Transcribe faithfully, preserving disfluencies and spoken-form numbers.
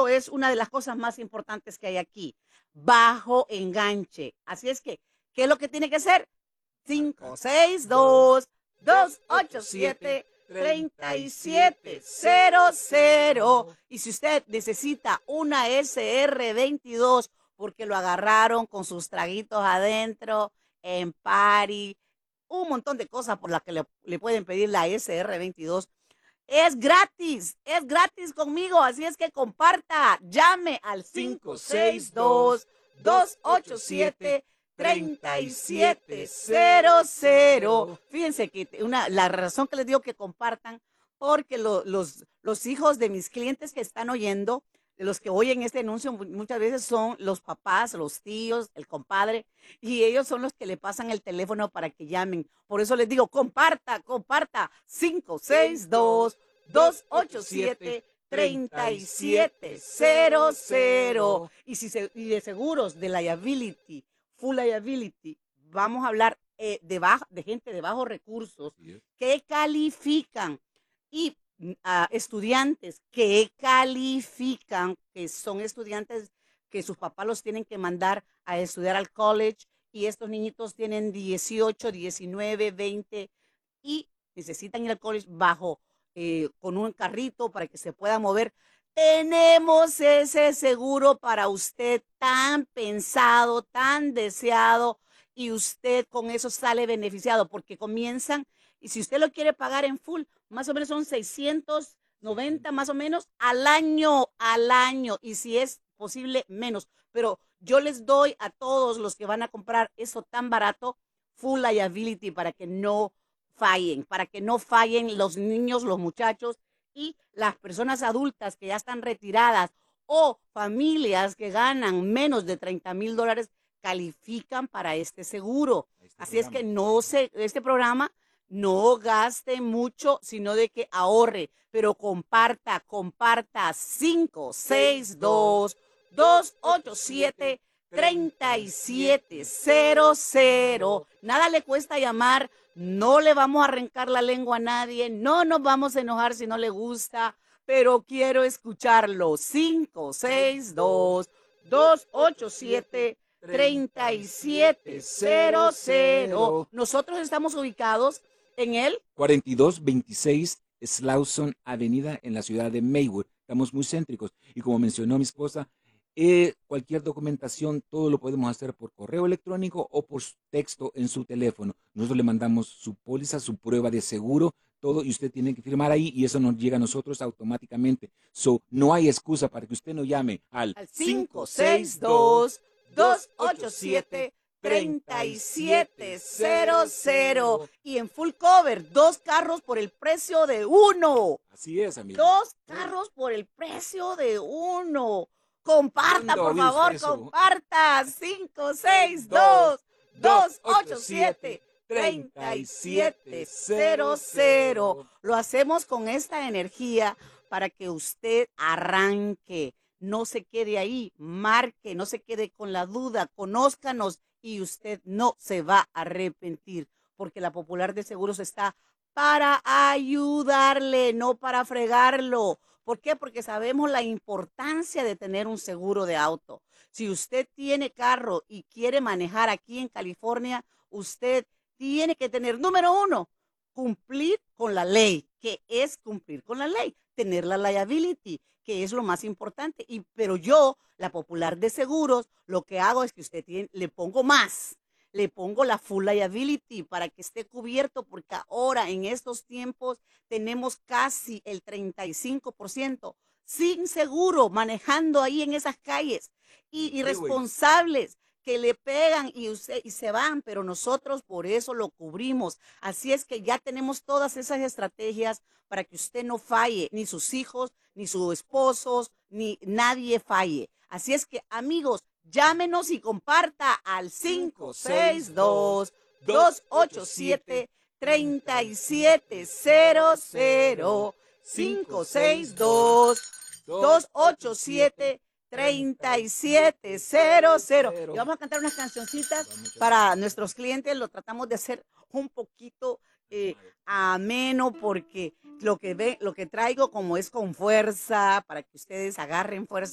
seguro es una de las cosas más importantes que hay aquí. Bajo enganche. Así es que, ¿qué es lo que tiene que hacer? cinco seis dos, dos ocho siete, tres siete cero cero. Y si usted necesita una S R veintidós porque lo agarraron con sus traguitos adentro, en party, un montón de cosas por las que le, le pueden pedir la S R veintidós. Es gratis, es gratis conmigo, así es que comparta, llame al cinco seis dos, dos ocho siete, tres siete cero cero. Fíjense que una, la razón que les digo que compartan, porque lo, los, los hijos de mis clientes que están oyendo, de los que oyen este anuncio, muchas veces son los papás, los tíos, el compadre, y ellos son los que le pasan el teléfono para que llamen. Por eso les digo, comparta, comparta, cinco seis dos, dos ocho siete, tres siete cero cero. Y, si se, y de seguros, de liability, full liability, vamos a hablar eh, de, bajo, de gente de bajos recursos que califican y a estudiantes que califican, que son estudiantes que sus papás los tienen que mandar a estudiar al college, y estos niñitos tienen dieciocho, diecinueve, veinte y necesitan ir al college bajo, eh, con un carrito para que se pueda mover. Tenemos ese seguro para usted tan pensado, tan deseado, y usted con eso sale beneficiado porque comienzan, y si usted lo quiere pagar en full, más o menos son seiscientos noventa más o menos al año, al año, y si es posible menos, pero yo les doy a todos los que van a comprar eso tan barato, full liability, para que no fallen, para que no fallen los niños, los muchachos y las personas adultas que ya están retiradas, o familias que ganan menos de treinta mil dólares, califican para este seguro. Este Así programa. Es que no se, este programa no gaste mucho, sino de que ahorre, pero comparta, comparta. Cinco seis dos, dos ocho siete, tres siete cero cero. Nada le cuesta llamar, no le vamos a arrancar la lengua a nadie, no nos vamos a enojar si no le gusta, pero quiero escucharlo. Cinco seis dos, dos ocho siete, tres siete cero cero. Nosotros estamos ubicados en el cuarenta y dos veintiséis Slauson Avenida en la ciudad de Maywood. Estamos muy céntricos y, como mencionó mi esposa, eh, cualquier documentación, todo lo podemos hacer por correo electrónico o por texto en su teléfono. Nosotros le mandamos su póliza, su prueba de seguro, todo, y usted tiene que firmar ahí y eso nos llega a nosotros automáticamente. So, no hay excusa para que usted no llame al, al cinco seis dos, dos ocho siete, tres siete cero cero. Y en full cover, dos carros por el precio de uno. Así es, amigo. Dos carros por el precio de uno. Comparta, por favor, comparta. cinco seis dos, dos ocho siete, tres siete cero cero. Lo hacemos con esta energía para que usted arranque. No se quede ahí, marque, no se quede con la duda, conózcanos y usted no se va a arrepentir, porque la Popular de Seguros está para ayudarle, no para fregarlo. ¿Por qué? Porque sabemos la importancia de tener un seguro de auto. Si usted tiene carro y quiere manejar aquí en California, usted tiene que tener, número uno, cumplir con la ley. ¿Qué es cumplir con la ley? Tener la liability, que es lo más importante. Y, pero yo, la Popular de Seguros, lo que hago es que usted tiene, le pongo más. Le pongo la full liability para que esté cubierto, porque ahora en estos tiempos tenemos casi el treinta y cinco por ciento sin seguro manejando ahí en esas calles, y irresponsables que le pegan y, usted, y se van, pero nosotros por eso lo cubrimos. Así es que ya tenemos todas esas estrategias para que usted no falle, ni sus hijos, ni sus esposos, ni nadie falle. Así es que, amigos, llámenos y comparta al cinco seis dos, dos ocho siete, tres siete cero cero. cinco seis dos, dos ocho siete, tres siete cero cero. Y vamos a cantar unas cancioncitas para nuestros clientes. Lo tratamos de hacer un poquito eh, ameno, porque lo que ve, lo que traigo como es con fuerza, para que ustedes agarren fuerza.